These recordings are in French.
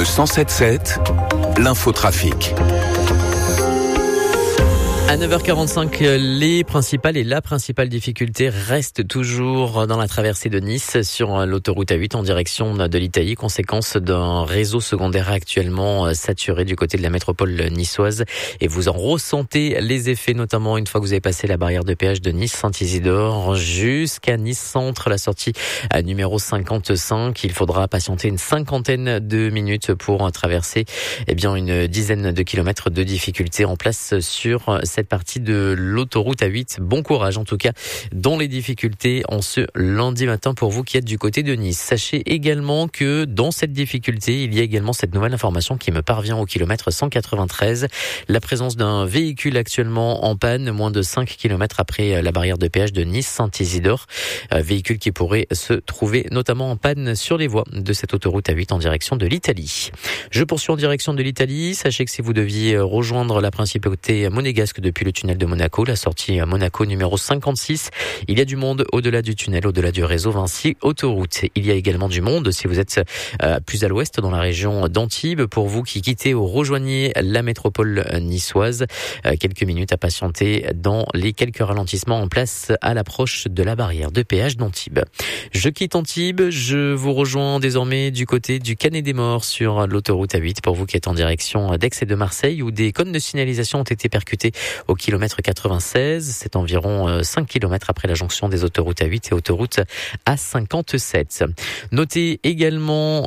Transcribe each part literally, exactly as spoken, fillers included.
Le cent sept sept, l'infotrafic. À neuf heures quarante-cinq, les principales et la principale difficulté restent toujours dans la traversée de Nice sur l'autoroute A huit en direction de l'Italie, conséquence d'un réseau secondaire actuellement saturé du côté de la métropole niçoise. Et vous en ressentez les effets, notamment une fois que vous avez passé la barrière de péage de Nice-Saint-Isidore jusqu'à Nice-Centre, la sortie à numéro cinquante-cinq. Il faudra patienter une cinquantaine de minutes pour traverser eh bien une dizaine de kilomètres de difficultés en place sur cette partie de l'autoroute A huit. Bon courage en tout cas dans les difficultés en ce lundi matin pour vous qui êtes du côté de Nice. Sachez également que dans cette difficulté, il y a également cette nouvelle information qui me parvient au kilomètre cent quatre-vingt-treize. La présence d'un véhicule actuellement en panne, moins de cinq kilomètres après la barrière de péage de Nice-Saint-Isidore. Véhicule qui pourrait se trouver notamment en panne sur les voies de cette autoroute A huit en direction de l'Italie. Je poursuis en direction de l'Italie. Sachez que si vous deviez rejoindre la principauté monégasque depuis le tunnel de Monaco, la sortie à Monaco numéro cinquante-six. Il y a du monde au-delà du tunnel, au-delà du réseau Vinci Autoroute. Il y a également du monde si vous êtes euh, plus à l'ouest dans la région d'Antibes. Pour vous qui quittez ou rejoignez la métropole niçoise, euh, quelques minutes à patienter dans les quelques ralentissements en place à l'approche de la barrière de péage d'Antibes. Je quitte Antibes, je vous rejoins désormais du côté du Canet des Morts sur l'autoroute A huit. Pour vous qui êtes en direction d'Aix et de Marseille, où des cônes de signalisation ont été percutés au kilomètre quatre-vingt-seize, c'est environ cinq kilomètres après la jonction des autoroutes A huit et autoroute A cinquante-sept. Notez également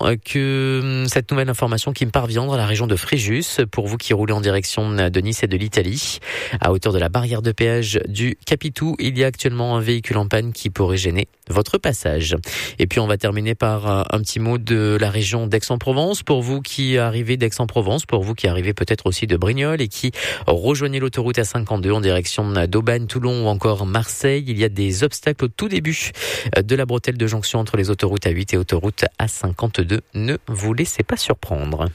que cette nouvelle information qui me parvient dans la région de Fréjus, pour vous qui roulez en direction de Nice et de l'Italie, à hauteur de la barrière de péage du Capitou, il y a actuellement un véhicule en panne qui pourrait gêner votre passage. Et puis on va terminer par un petit mot de la région d'Aix-en-Provence. Pour vous qui arrivez d'Aix-en-Provence, pour vous qui arrivez peut-être aussi de Brignoles et qui rejoignez l'autoroute A cinquante-deux en direction d'Aubagne, Toulon ou encore Marseille, il y a des obstacles au tout début de la bretelle de jonction entre les autoroutes A huit et autoroute A cinquante-deux. Ne vous laissez pas surprendre.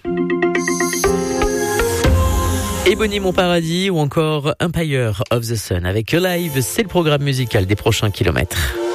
Ebony Mon Paradis ou encore Empire of the Sun avec Live, c'est le programme musical des prochains kilomètres.